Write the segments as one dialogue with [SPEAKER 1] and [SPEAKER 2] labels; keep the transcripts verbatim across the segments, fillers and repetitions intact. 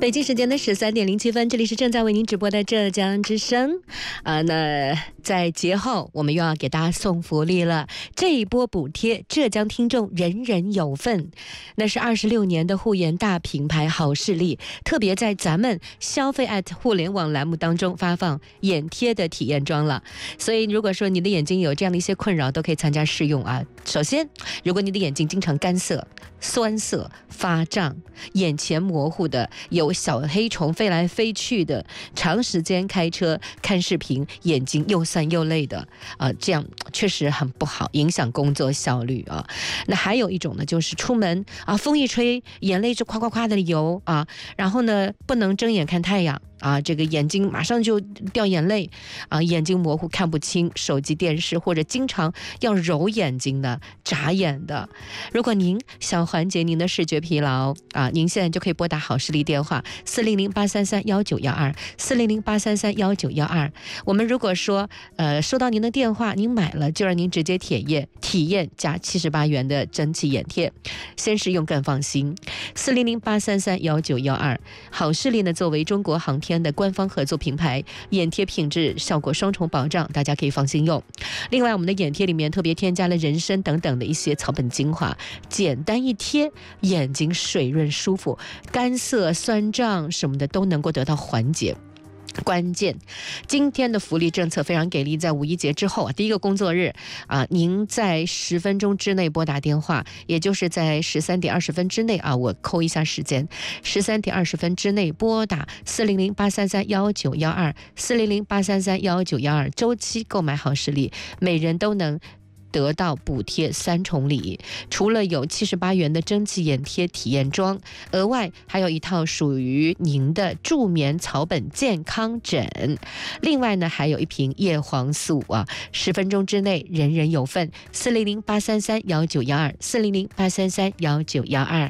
[SPEAKER 1] 北京时间的十三点零七分，这里是正在为您直播的浙江之声。啊、呃，那在节后我们又要给大家送福利了。这一波补贴，浙江听众人人有份。那是二十六年的护眼大品牌好视力，特别在咱们消费 at 互联网栏目当中发放眼贴的体验装了。所以如果说你的眼睛有这样的一些困扰，都可以参加试用啊。首先，如果你的眼睛经常干涩、酸涩、发胀，眼前模糊的，有小黑虫飞来飞去的，长时间开车看视频，眼睛又酸又累的啊、呃，这样确实很不好，影响工作效率啊。那还有一种呢，就是出门啊，风一吹，眼泪就夸夸夸的流啊，然后呢，不能睁眼看太阳。啊，这个眼睛马上就掉眼泪啊，眼睛模糊看不清手机电视，或者经常要揉眼睛的、眨眼的。如果您想缓解您的视觉疲劳啊，您现在就可以拨打好视力电话四零零八三三幺九幺二四零零八三三幺九幺二。我们如果说呃收到您的电话，您买了就让您直接体验体验加七十八元的蒸汽眼贴，先试用更放心。四零零八三三幺九幺二。好视力呢，作为中国航天的官方合作品牌，眼贴品质效果双重保障，大家可以放心用。另外，我们的眼贴里面特别添加了人参等等的一些草本精华，简单一贴，眼睛水润舒服，干涩酸胀什么的都能够得到缓解。关键，今天的福利政策非常给力，在五一节之后啊，第一个工作日啊，您在十分钟之内拨打电话，也就是在十三点二十分之内啊，我扣一下时间，十三点二十分之内拨打四零零八三三幺九幺二四零零八三三幺九幺二，周期购买好视力，每人都能得到补贴三重礼，除了有七十八元的蒸汽眼贴体验装，额外还有一套属于您的助眠草本健康枕，另外呢还有一瓶叶黄素啊，十分钟之内人人有份。四零零八三三幺九幺二四零零八三三幺九幺二。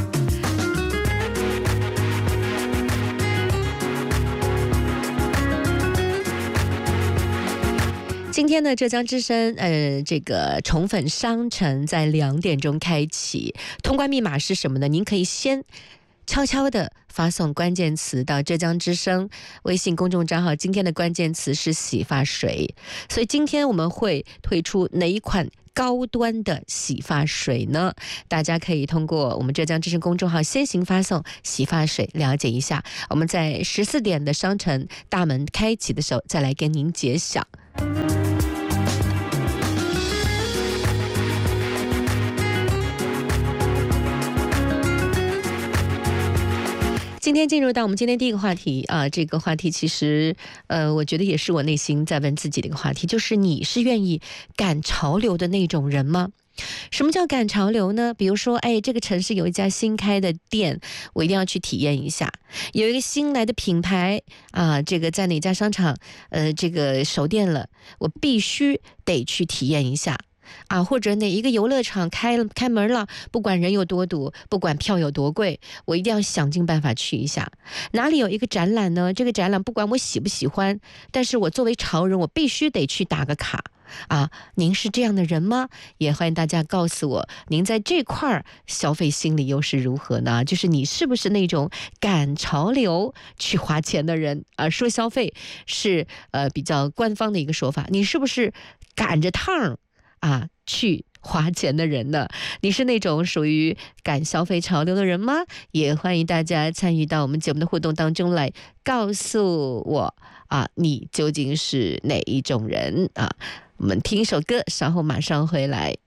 [SPEAKER 1] 今天的浙江之声，呃，这个宠粉商城在两点钟开启，通关密码是什么呢？您可以先悄悄的发送关键词到浙江之声微信公众账号，今天的关键词是洗发水，所以今天我们会推出哪一款高端的洗发水呢？大家可以通过我们浙江之声公众号先行发送洗发水了解一下，我们在十四点的商城大门开启的时候再来跟您揭晓。今天进入到我们今天第一个话题啊，这个话题其实呃，我觉得也是我内心在问自己的一个话题，就是你是愿意赶潮流的那种人吗？什么叫赶潮流呢？比如说，哎，这个城市有一家新开的店，我一定要去体验一下；有一个新来的品牌啊，这个在哪家商场呃这个首店了，我必须得去体验一下。啊，或者哪一个游乐场开了开门了，不管人有多堵，不管票有多贵，我一定要想尽办法去一下。哪里有一个展览呢？这个展览不管我喜不喜欢，但是我作为潮人，我必须得去打个卡。啊，您是这样的人吗？也欢迎大家告诉我，您在这块消费心理又是如何呢？就是你是不是那种赶潮流去花钱的人啊？说消费是呃比较官方的一个说法，你是不是赶着趟啊去花钱的人呢？你是那种属于赶消费潮流的人吗？也欢迎大家参与到我们节目的互动当中来，告诉我啊，你究竟是哪一种人啊？我们听一首歌，稍后马上回来。